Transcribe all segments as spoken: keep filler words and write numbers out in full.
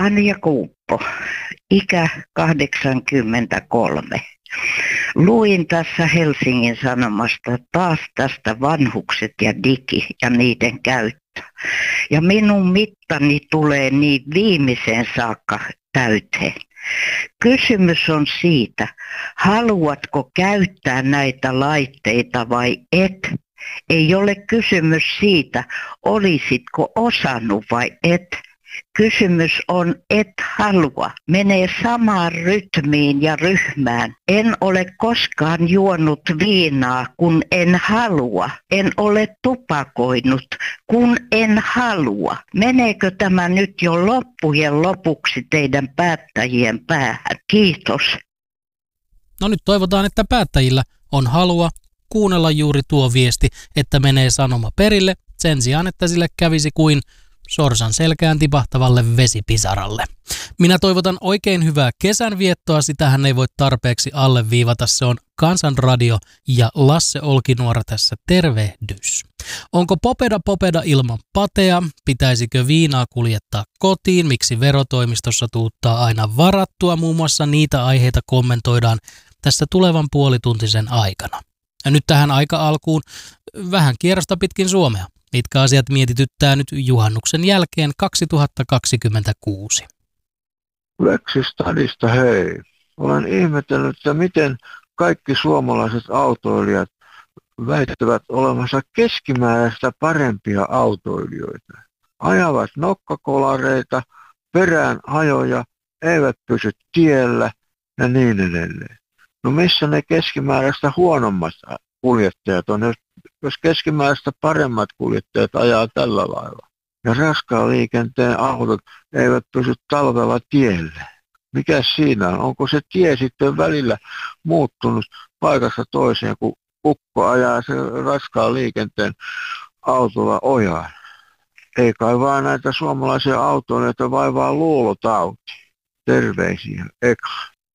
Anja Kuuppo, ikä kahdeksankymmentäkolme. Luin tässä Helsingin Sanomasta taas tästä vanhukset ja digi ja niiden käyttö. Ja minun mittani tulee niin viimeiseen saakka täyteen. Kysymys on siitä, haluatko käyttää näitä laitteita vai et? Ei ole kysymys siitä, olisitko osannut vai et. Kysymys on, et halua. Menee samaan rytmiin ja ryhmään. En ole koskaan juonut viinaa, kun en halua. En ole tupakoinut, kun en halua. Meneekö tämä nyt jo loppujen lopuksi teidän päättäjien päähän? Kiitos. No nyt toivotaan, että päättäjillä on halua kuunnella juuri tuo viesti, että menee sanoma perille, sen sijaan, että sille kävisi kuin sorsan selkään tipahtavalle vesipisaralle. Minä toivotan oikein hyvää kesänviettoa, sitähän ei voi tarpeeksi alleviivata, se on Kansanradio ja Lasse Olkinuora tässä tervehdys. Onko popeda popeda ilman patea? Pitäisikö viinaa kuljettaa kotiin? Miksi verotoimistossa tuuttaa aina varattua? Muun muassa niitä aiheita kommentoidaan tässä tulevan puolituntisen aikana. Ja nyt tähän aika-alkuun vähän kierrosta pitkin Suomea. Mitkä asiat mietityttää nyt juhannuksen jälkeen kaksituhattakaksikymmentäkuusi? Lexistadista hei. Olen ihmetellyt, että miten kaikki suomalaiset autoilijat väittävät olevansa keskimääräistä parempia autoilijoita. Ajavat nokkakolareita, perään hajoja, eivät pysy tiellä ja niin edelleen. No missä ne keskimääräistä huonommat kuljettajat on, jos, jos keskimääräistä paremmat kuljettajat ajaa tällä lailla? Ja raskaan liikenteen autot eivät pysy talvella tielle. Mikä siinä on? Onko se tie sitten välillä muuttunut paikasta toiseen, kun ukko ajaa se raskaan liikenteen autolla ojaan? Ei kai vaan näitä suomalaisia autoilijoita vaivaa luulotauti. Terveisiä, Eka.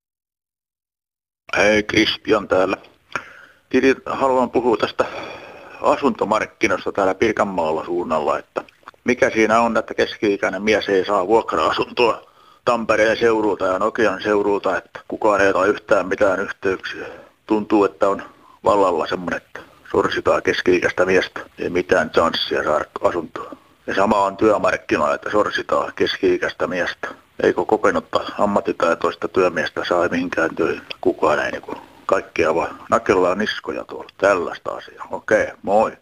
Hei, Kristian täällä. Tidin, haluan puhua tästä asuntomarkkinoista täällä Pirkanmaalla suunnalla, että mikä siinä on, että keski-ikäinen mies ei saa vuokra-asuntoa Tampereen seudulta ja Nokian seudulta, että kukaan ei ota yhtään mitään yhteyksiä. Tuntuu, että on vallalla semmoinen, että sorsitaan keski-ikäistä miestä, ei mitään chanssia saada asuntoa. Ja sama on työmarkkinoilla, että sorsitaan keski-ikäistä miestä. Eikö kokenutta ammattitaitoista työmiestä saa mihinkään töihin? Kukaan ei niin kaikkia vaan nakellaan niskoja tuolla. Tällaista asiaa. Okei, moi.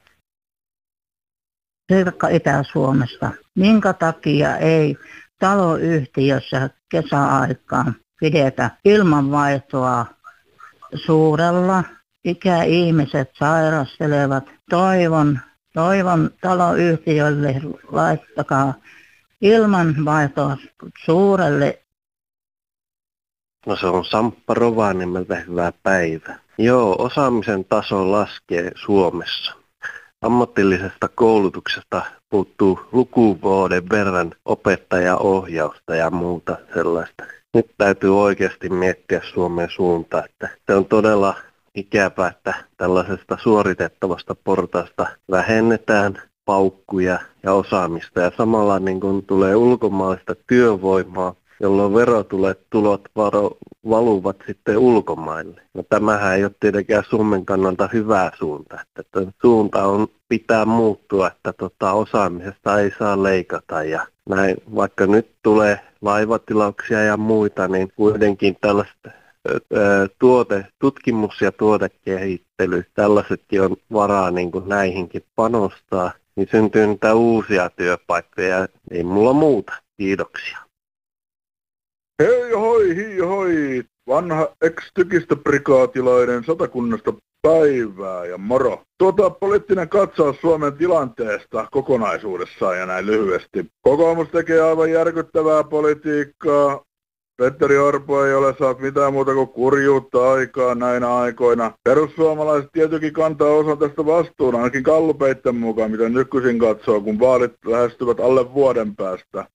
Sirkka Itä-Suomesta. Minkä takia ei taloyhtiössä kesäaikaan pidetä ilmanvaihtoa suurella? Ikäihmiset sairastelevat. Toivon, toivon taloyhtiölle laittakaa ilmanvaihtoa suurelle. No se on Samppa Rovaniemeltä, hyvää päivää. Joo, osaamisen taso laskee Suomessa. Ammatillisesta koulutuksesta puuttuu lukuvuoden verran opettajaohjausta ja muuta sellaista. Nyt täytyy oikeasti miettiä Suomen suuntaan, että se on todella ikävää, että tällaisesta suoritettavasta portaasta vähennetään paukkuja ja osaamista ja samalla niin kun tulee ulkomaalaista työvoimaa, jolloin verotulot varo, valuvat sitten ulkomaille. No tämähän ei ole tietenkään Suomen kannalta hyvä suunta, että suunta on pitää muuttua, että tota, osaamisesta ei saa leikata ja näin, vaikka nyt tulee laivatilauksia ja muita, niin kuitenkin tällaista tuote, tutkimus- ja tuotekehittely, tällaisetkin on varaa niin kuin näihinkin panostaa, niin syntyy niitä uusia työpaikkoja. Ei mulla muuta. Kiitoksia. Hei hoi, hii hoi, vanha ex-tykistöprikaatilainen Satakunnasta päivää ja moro. Tuota poliittinen katsaus Suomen tilanteesta kokonaisuudessaan ja näin lyhyesti. Kokoomus tekee aivan järkyttävää politiikkaa. Petteri Orpo ei ole saanut mitään muuta kuin kurjuutta aikaa näinä aikoina. Perussuomalaiset tietenkin kantaa osan tästä vastuun, ainakin gallupeitten mukaan, mitä nykyisin katsoo, kun vaalit lähestyvät alle vuoden päästä.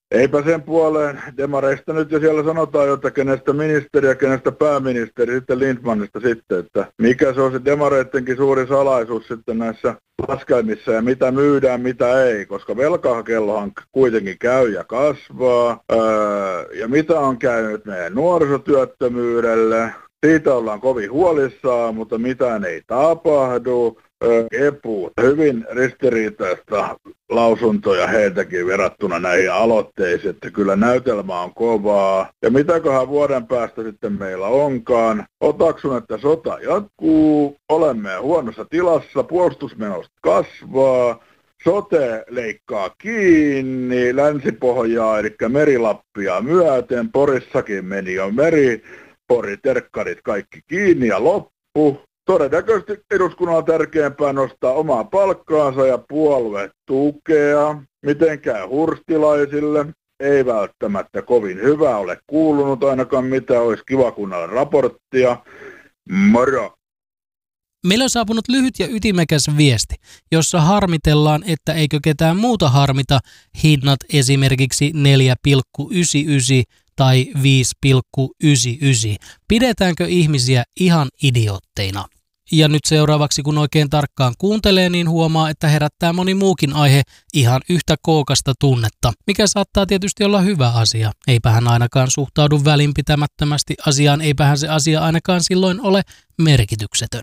Eipä sen puoleen. Demareista nyt jo siellä sanotaan, että kenestä ministeri ja kenestä pääministeri, sitten Lindmanista sitten, että mikä se on se demareittenkin suuri salaisuus sitten näissä laskelmissa ja mitä myydään, mitä ei, koska velkakellohan kuitenkin käy ja kasvaa. Öö, ja mitä on käynyt meidän nuorisotyöttömyydelle? Siitä ollaan kovin huolissaan, mutta mitään ei tapahdu. Epu, hyvin ristiriitaista lausuntoja heiltäkin verrattuna näihin aloitteisiin, että kyllä näytelmä on kovaa. Ja mitäköhän vuoden päästä sitten meillä onkaan. Otaksun, että sota jatkuu, olemme huonossa tilassa, puolustusmenot kasvaa, sote leikkaa kiinni, Länsi-Pohjaa eli Merilappia myöten, Porissakin meni jo meri, Pori, terkkarit kaikki kiinni ja loppu. Todennäköisesti eduskunnan on tärkeämpää nostaa omaa palkkaansa ja puolue tukea. Miten käy hurstilaisille? Ei välttämättä kovin hyvä ole kuulunut ainakaan mitä, olisi kiva kuunnella raporttia. Moro! Meillä on saapunut lyhyt ja ytimekäs viesti, jossa harmitellaan, että eikö ketään muuta harmita hinnat esimerkiksi neljä pilkku yhdeksänkymmentäyhdeksän tai viisi pilkku yhdeksänkymmentäyhdeksän. Pidetäänkö ihmisiä ihan idiootteina? Ja nyt seuraavaksi, kun oikein tarkkaan kuuntelee, niin huomaa, että herättää moni muukin aihe ihan yhtä kookasta tunnetta, mikä saattaa tietysti olla hyvä asia. Eipä hän ainakaan suhtaudu välinpitämättömästi asiaan, eipähän se asia ainakaan silloin ole merkityksetön.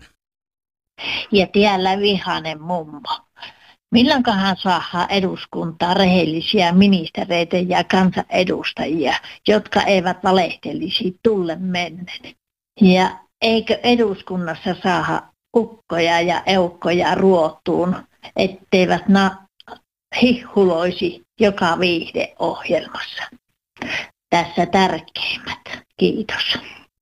Ja tiellä vihainen mummo. Milloinkohan saadaan eduskuntaa rehellisiä ministereitä ja kansanedustajia, jotka eivät valehtelisi tulle mennen? Ja eikö eduskunnassa saada ukkoja ja eukkoja ruotuun, etteivät na hihhuloisi joka viihdeohjelmassa? Tässä tärkeimmät. Kiitos.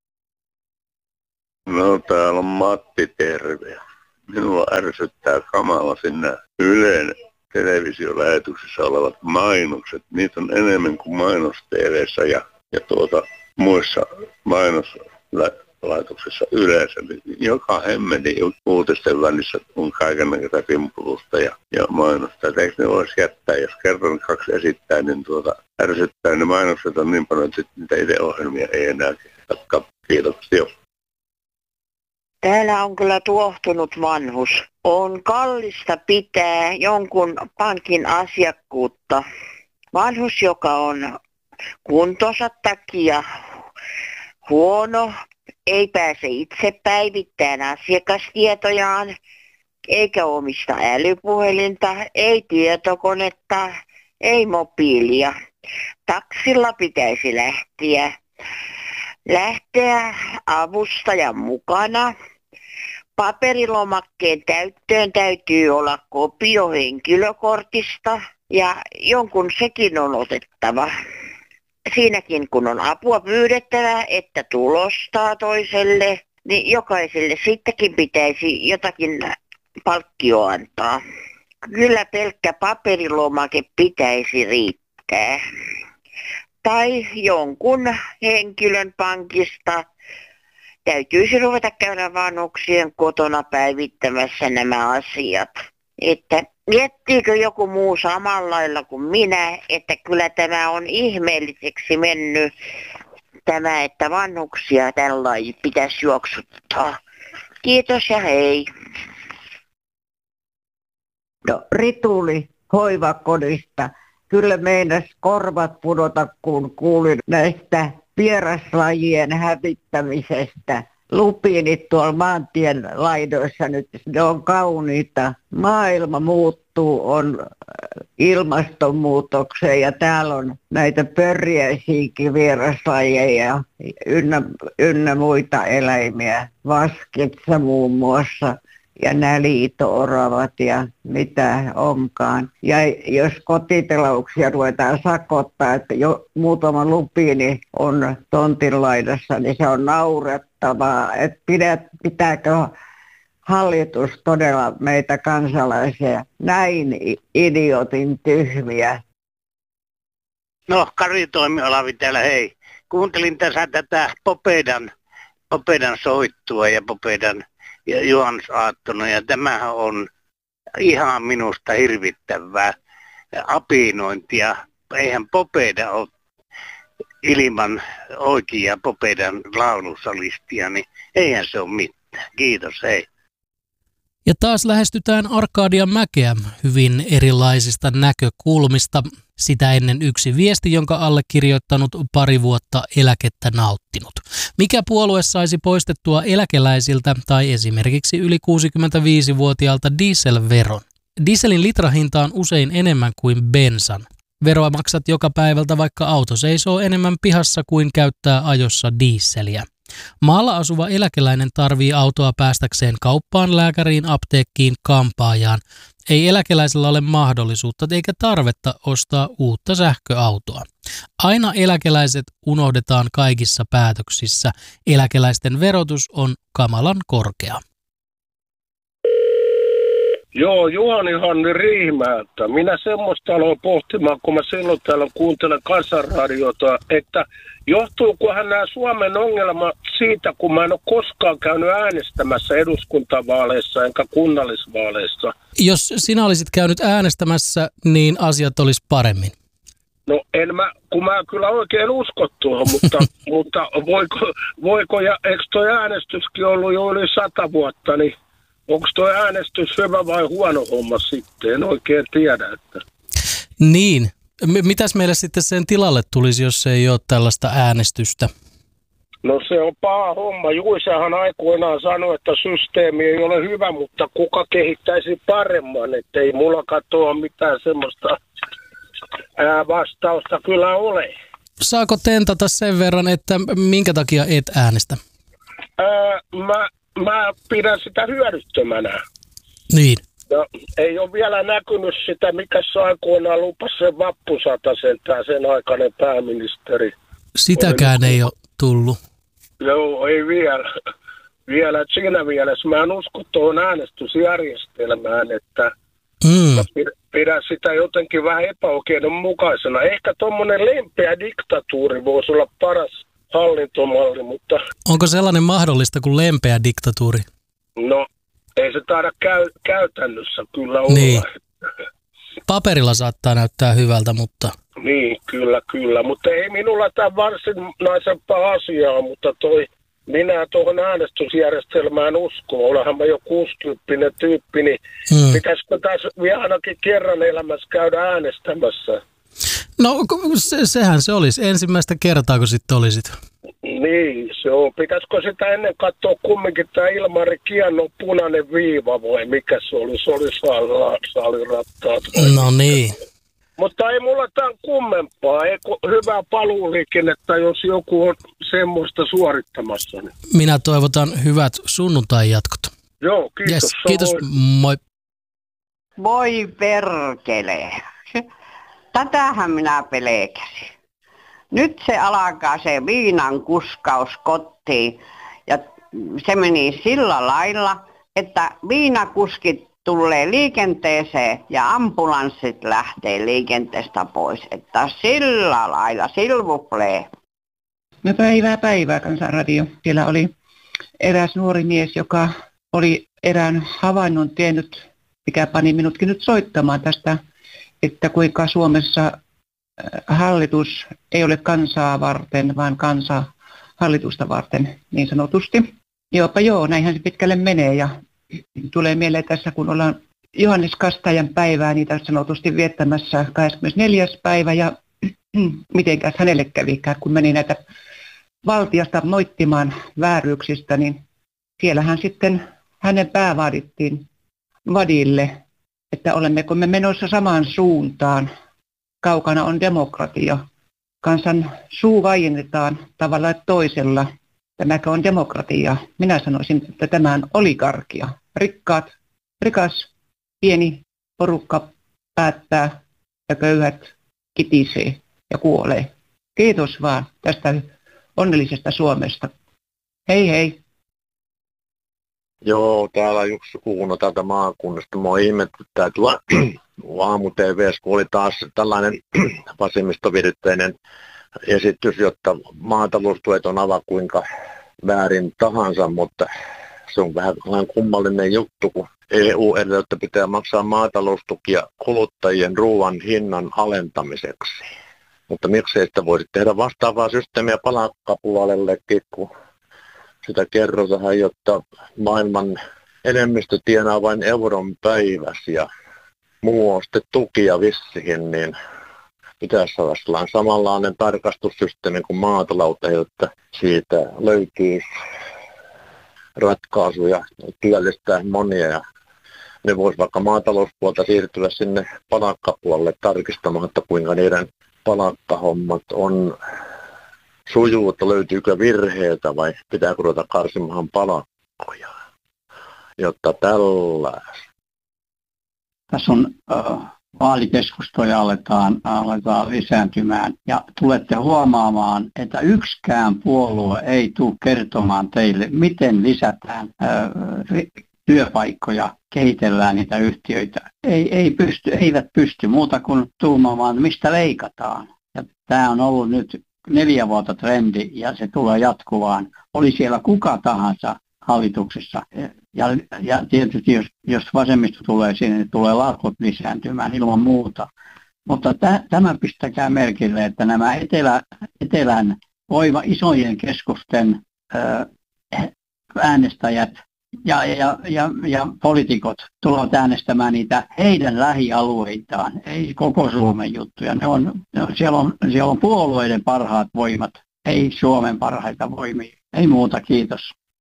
No täällä on Matti, terve. Minua ärsyttää kamala sinne Ylen televisiolähetyksessä olevat mainokset. Niitä on enemmän kuin mainos-tv:ssä ja, ja tuota, muissa mainoslaitoksissa yleensä. Joka hemmetin uutisten välissä on kaikennäköistä pimpulusta ja, ja mainosta. Et eikö ne voisi jättää, jos kerran kaksi esittää, niin tuota, ärsyttää. Ne mainokset on niin paljon, että niitä itse ohjelmia ei enää jatkaa. Kiitoksia. Täällä on kyllä tuohtunut vanhus. On kallista pitää jonkun pankin asiakkuutta. Vanhus, joka on kuntonsa takia huono, ei pääse itse päivittämään asiakastietojaan, eikä omista älypuhelinta, ei tietokonetta, ei mobiilia. Taksilla pitäisi lähteä. Lähteä avustajan mukana. Paperilomakkeen täyttöön täytyy olla kopio henkilökortista ja jonkun sekin on otettava. Siinäkin kun on apua pyydettävä, että tulostaa toiselle, niin jokaiselle sittenkin pitäisi jotakin palkkio antaa. Kyllä pelkkä paperilomake pitäisi riittää. Tai jonkun henkilön pankista täytyisi ruveta käydä vanhuksien kotona päivittämässä nämä asiat. Että miettiikö joku muu samalla lailla kuin minä, että kyllä tämä on ihmeelliseksi mennyt tämä, että vanhuksia tällainen pitäisi juoksuttaa. Kiitos ja hei. No, Rituli hoivakodista. Kyllä meinas korvat pudota, kun kuulin näistä vieraslajien hävittämisestä. Lupiinit tuolla maantien laidoissa nyt, ne on kauniita. Maailma muuttuu, on ilmastonmuutokseen ja täällä on näitä pörjäisiäkin vieraslajeja ynnä, ynnä muita eläimiä. Vaskitsa muun muassa. Ja nämä liito-oravat ja mitä onkaan. Ja jos kotitalouksia ruvetaan sakottaa, että jo muutama lupiini on tontin laidassa, niin se on naurettavaa. Että pitääkö hallitus todella meitä kansalaisia näin idiotin tyhmiä? No, Kari Toimialavi täällä, hei. Kuuntelin tässä tätä Popedan, Popedan soittua ja Popedan ja juhannusaattona, ja tämähän on ihan minusta hirvittävää apinointia eihän Popeda ole ilman oikea Popedan laulusolistia, niin eihän se ole mitään. Kiitos, hei. Ja taas lähestytään Arkadian mäkeä hyvin erilaisista näkökulmista. Sitä ennen yksi viesti, jonka allekirjoittanut pari vuotta eläkettä nauttinut. Mikä puolue saisi poistettua eläkeläisiltä tai esimerkiksi yli kuusikymmentäviisivuotiaalta dieselveron? Dieselin litrahinta on usein enemmän kuin bensan. Veroa maksat joka päivältä, vaikka auto seisoo enemmän pihassa kuin käyttää ajossa dieseliä. Maalla asuva eläkeläinen tarvii autoa päästäkseen kauppaan, lääkäriin, apteekkiin, kampaajaan. Ei eläkeläisellä ole mahdollisuutta eikä tarvetta ostaa uutta sähköautoa. Aina eläkeläiset unohdetaan kaikissa päätöksissä. Eläkeläisten verotus on kamalan korkea. Joo, Juhani Hanni Riihimäeltä. Minä semmoista aloin pohtimaan, kun mä silloin täällä kuuntelen kansanradiota, että johtuukohan nämä Suomen ongelmat siitä, kun mä en ole koskaan käynyt äänestämässä eduskuntavaaleissa enkä kunnallisvaaleissa. Jos sinä olisit käynyt äänestämässä, niin asiat olisi paremmin. No en mä, kun mä kyllä oikein usko tuohon, mutta, mutta voiko, voiko ja eikö toi äänestyskin ollut jo yli sata vuotta, niin onko tuo äänestys hyvä vai huono homma sitten? En oikein tiedä. Että. Niin. M- mitäs meille sitten sen tilalle tulisi, jos ei ole tällaista äänestystä? No se on paha homma. Juisahan aikoinaan sanoi, että systeemi ei ole hyvä, mutta kuka kehittäisi paremman? Että ei mulla katoa mitään semmoista ää, vastausta kyllä ole. Saako tentata sen verran, että minkä takia et äänestä? Ää, mä... Mä pidän sitä hyödyttömänä. Niin. No, ei ole vielä näkynyt sitä, mikä se aikoinaan lupasi sen vappusatasen, tämä sen aikainen pääministeri. Sitäkään ei ole tullut. Joo, ei vielä. Vielä siinä mielessä mä en usko tuohon äänestysjärjestelmään, että mm. mä pidän sitä jotenkin vähän epäoikeudenmukaisena. Ehkä tuommoinen lempeä diktatuuri voisi olla paras hallintomalli, mutta... Onko sellainen mahdollista kuin lempeä diktatuuri? No, ei se taida käy, käytännössä kyllä olla. Niin. Paperilla saattaa näyttää hyvältä, mutta... Niin, kyllä, kyllä. Mutta ei minulla tämä varsinaisempaa asiaa, mutta toi... Minä tuohon äänestysjärjestelmään uskon. Olenhan mä jo kuusikymppinen tyyppi, niin hmm. pitäisikö tässä vielä ainakin kerran elämässä käydä äänestämässä? No se, sehän se olisi. Ensimmäistä kertaa, kun sitten olisit. Niin, se on. Pitäisikö sitä ennen katsoa kumminkin tämä Ilmari Kiannon punainen viiva vai mikä se oli? Se oli saalirattaat. No niin. Mutta ei mulla tämän kummempaa. Eikö hyvää paluuliikennettä, jos joku on semmoista suorittamassa? Niin. Minä toivotan hyvät sunnuntai-jatkot. Joo, kiitos. Yes, kiitos, moi. Voi perkele. Tätähän minä pelkäsin. Nyt se alkaa se viinan kuskaus kotiin ja se meni sillä lailla, että viinakuskit tulee liikenteeseen ja ambulanssit lähtee liikenteestä pois. Että sillä lailla, silvuplee. No päivää päivää Kansanradio. Siellä oli eräs nuori mies, joka oli erään havainnon tehnyt, mikä pani minutkin nyt soittamaan tästä, että kuinka Suomessa hallitus ei ole kansaa varten, vaan kansa hallitusta varten niin sanotusti. Joopa joo, näinhän se pitkälle menee ja tulee mieleen tässä, kun ollaan Johannes Kastajan päivää niitä sanotusti viettämässä kahdeskymmenesneljäs päivä ja mitenkäs hänelle kävikään, kun meni näitä valtiasta moittimaan vääryyksistä, niin siellähän sitten hänen pää vaadittiin vadille, että olemmeko me menossa samaan suuntaan. Kaukana on demokratia. Kansan suu vaiennetaan tavalla että toisella. Tämäkö on demokratia? Minä sanoisin, että tämä on oligarkia. Rikkaat, rikas, pieni porukka päättää ja köyhät kitisee ja kuolee. Kiitos vaan tästä onnellisesta Suomesta. Hei hei. Joo, täällä Jussi Kuuno täältä maakunnasta. Mua ihmetyttää tuolla aamu-T V:ssä, kun oli taas tällainen vasemmistoviritteinen esitys, jotta maataloustuet on aivan kuinka väärin tahansa, mutta Se on vähän, vähän kummallinen juttu, kun E U edellyttää pitää maksaa maataloustukia kuluttajien ruoan hinnan alentamiseksi. Mutta miksei sitä voisi tehdä vastaavaa systeemiä palkkapuolellekin, kun sitä kerrotaan, jotta maailman enemmistö tienaa vain euron päivässä ja muu on sitten tukia vissiin, niin pitäisi olla sellainen samanlainen tarkastussysteemi kuin maatalouteen, jotta siitä löytyy ratkaisuja työllistää monia ja ne voisi vaikka maatalouspuolta siirtyä sinne palkkapuolelle tarkistamaan, että kuinka niiden palkkahommat on sujuutta, löytyykö virheitä vai pitääkö ruveta karsimaan palkkoja, jotta tällaista. Tässä on äh, vaalikeskustoja aletaan, aletaan lisääntymään ja tulette huomaamaan, että yksikään puolue ei tule kertomaan teille, miten lisätään äh, työpaikkoja, kehitellään niitä yhtiöitä. Ei, ei pysty, eivät pysty muuta kuin tuumaamaan, mistä leikataan. Ja tämä on ollut nyt neljä vuotta trendi ja se tulee jatkuvaan. Oli siellä kuka tahansa hallituksessa. Ja, ja tietysti jos, jos vasemmisto tulee sinne, niin tulee lakot lisääntymään ilman muuta. Mutta tä, tämä pistäkää merkille, että nämä etelä, etelän voima isojen keskusten ää, äänestäjät ja, ja, ja, ja poliitikot tulevat äänestämään niitä heidän lähialueitaan, ei koko Suomen juttuja. Ne on, ne on, siellä, on, siellä on puolueiden parhaat voimat, ei Suomen parhaita voimia. Ei muuta, kiitos.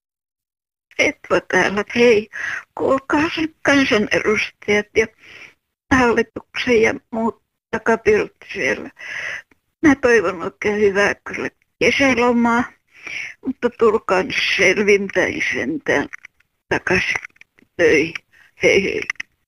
Etva täällä, hei, kuulkaa sen kansanedustajat ja hallituksen ja muut takapirut siellä. Mä toivon oikein hyvää kyllä kesälomaa, mutta tulkaa nyt selvinpäin sentään takaisin töihin. Hei hei.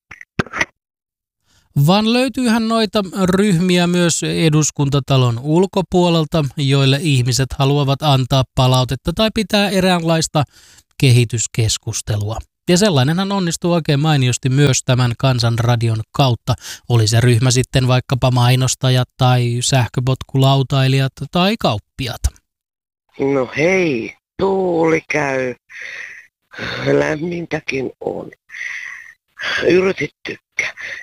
Vaan löytyyhän noita ryhmiä myös eduskuntatalon ulkopuolelta, joille ihmiset haluavat antaa palautetta tai pitää eräänlaista kehityskeskustelua. Ja sellainenhan onnistuu oikein mainiosti myös tämän Kansanradion kautta. Oli se ryhmä sitten vaikkapa mainostajat tai sähköpotkulautailijat tai kauppiat. No hei, tuuli käy. Lämmintäkin on. Yrtit tykkää.